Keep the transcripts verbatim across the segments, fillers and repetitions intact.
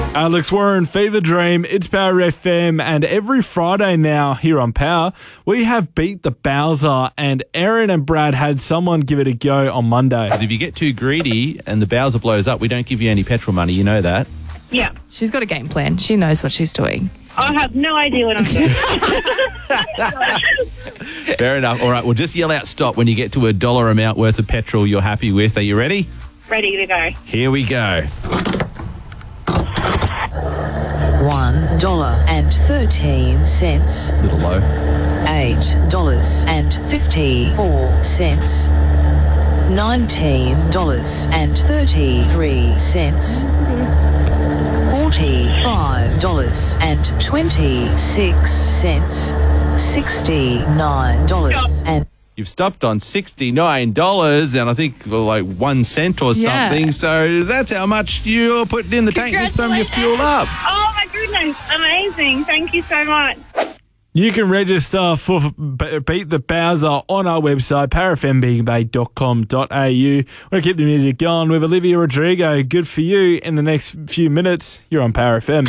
Alex Warren, Fever Dream, it's Power F M, and every Friday now here on Power, we have Beat the Bowser, and Erin and Brad had someone give it a go on Monday. If you get too greedy and the Bowser blows up, we don't give you any petrol money, you know that. Yeah. She's got a game plan. She knows what she's doing. I have no idea what I'm doing. Fair enough. All right, well, just yell out stop when you get to a dollar amount worth of petrol you're happy with. Are you ready? Ready to go. Here we go. One dollar and thirteen cents. A little low. Eight dollars and fifty-four cents. Nineteen dollars and thirty-three cents. Forty-five dollars and twenty-six cents. Sixty-nine dollars and. You've stopped on sixty-nine dollars and I think well, like one cent or Yeah. something. So that's how much you're putting in the tank next time you fuel up. Oh my goodness, amazing. Thank you so much. You can register for Beat the Bowser on our website, power f m b bay dot com dot a u. We're going to keep the music going with Olivia Rodrigo. Good for you. In the next few minutes, you're on Power F M.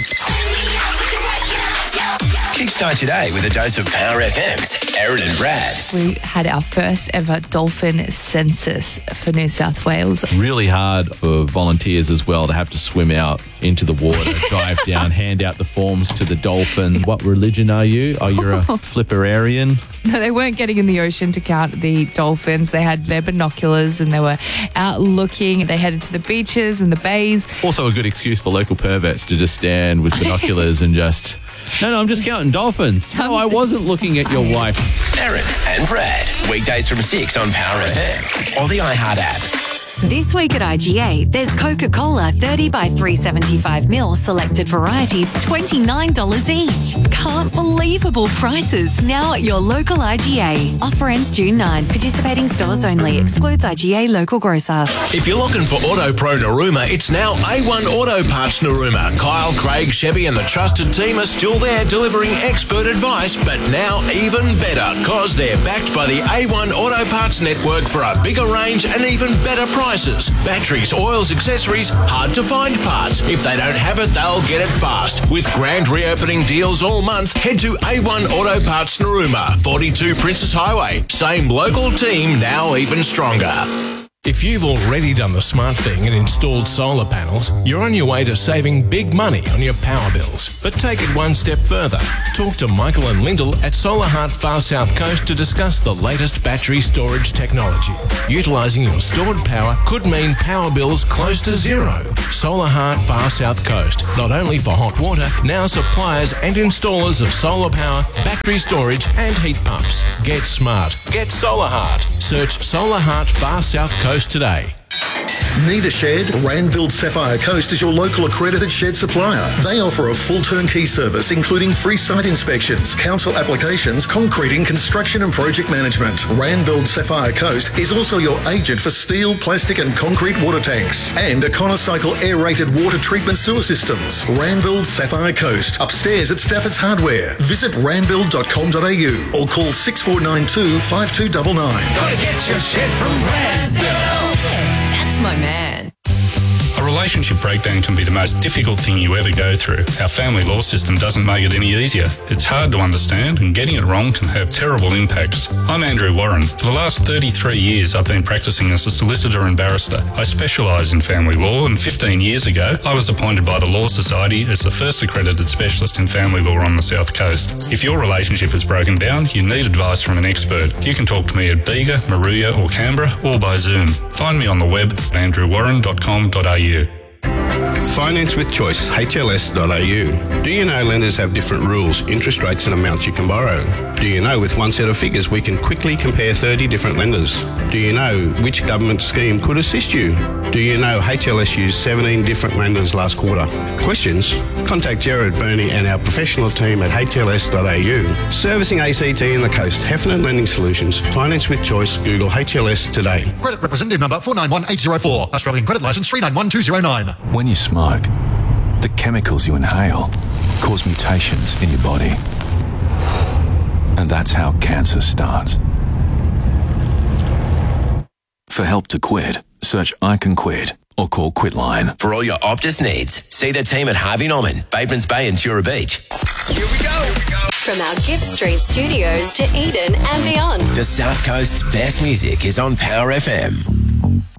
Kickstart your day with a dose of Power F M's Erin and Brad. We had our first ever dolphin census for New South Wales. Really hard for volunteers as well to have to swim out into the water, dive down, hand out the forms to the dolphin. What religion are you? Oh, you're a flipperian? No, they weren't getting in the ocean to count the dolphins. They had their binoculars and they were out looking. They headed to the beaches and the bays. Also a good excuse for local perverts to just stand with binoculars and just, no, no, I'm just counting dolphins. No, I wasn't looking at your wife. Erin and Brad. Weekdays from six on Power F M or the iHeart app. This week at I G A, there's Coca-Cola thirty by three seventy-five mil selected varieties, twenty-nine dollars each. Can't believable prices now at your local I G A. Offer ends June ninth. Participating stores only. Excludes I G A local grocer. If you're looking for Auto Pro Narooma, it's now A one Auto Parts Narooma. Kyle, Craig, Chevy and the trusted team are still there delivering expert advice, but now even better because they're backed by the A one Auto Parts network for a bigger range and even better prices. Batteries, oils, accessories, hard to find parts. If they don't have it, they'll get it fast. With grand reopening deals all month, head to A one Auto Parts Narooma, forty-two Princess Highway. Same local team, now even stronger. If you've already done the smart thing and installed solar panels, you're on your way to saving big money on your power bills. But take it one step further. Talk to Michael and Lyndall at Solar Heart Far South Coast to discuss the latest battery storage technology. Utilising your stored power could mean power bills close to zero. Solar Heart Far South Coast. Not only for hot water, now suppliers and installers of solar power, battery storage and heat pumps. Get smart. Get Solar Heart. Search Solar Heart Far South Coast today. Need a shed? Randbuild Sapphire Coast is your local accredited shed supplier. They offer a full turnkey service including free site inspections, council applications, concreting, construction and project management. Randbuild Sapphire Coast is also your agent for steel, plastic and concrete water tanks and Econocycle air-rated water treatment sewer systems. Randbuild Sapphire Coast, upstairs at Stafford's Hardware. Visit randbuild dot com dot a u or call six four nine two, five two nine nine. Gotta get your shed from Randbuild. That's my man. A relationship breakdown can be the most difficult thing you ever go through. Our family law system doesn't make it any easier. It's hard to understand and getting it wrong can have terrible impacts. I'm Andrew Warren. For the last thirty-three years I've been practicing as a solicitor and barrister. I specialise in family law and fifteen years ago I was appointed by the Law Society as the first accredited specialist in family law on the South Coast. If your relationship has broken down, you need advice from an expert. You can talk to me at Bega, Maruya or Canberra or by Zoom. Find me on the web at andrew warren dot com dot a u. Finance with Choice, H L S dot a u. Do you know lenders have different rules, interest rates and amounts you can borrow? Do you know with one set of figures we can quickly compare thirty different lenders? Do you know which government scheme could assist you? Do you know H L S used seventeen different lenders last quarter? Questions? Contact Gerard Burney and our professional team at H L S dot a u. Servicing A C T and the Coast, Heffernan Lending Solutions. Finance with Choice, Google H L S today. Credit representative number four nine one eight zero four. Australian credit licence three nine one two zero nine. When you smoke, the chemicals you inhale cause mutations in your body. And that's how cancer starts. For help to quit, search I Can Quit or call Quitline. For all your Optus needs, see the team at Harvey Norman, Batemans Bay and Tura Beach. Here we go. From our Gift Street studios to Eden and beyond. The South Coast's best music is on Power F M.